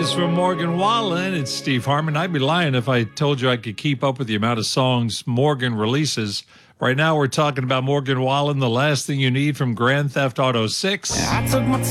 Rise from Morgan Wallen. It's Steve Harmon. I'd be lying if I told you I could keep up with the amount of songs Morgan releases. Right now, we're talking about Morgan Wallen, The Last Thing You Need from Grand Theft Auto 6. I took my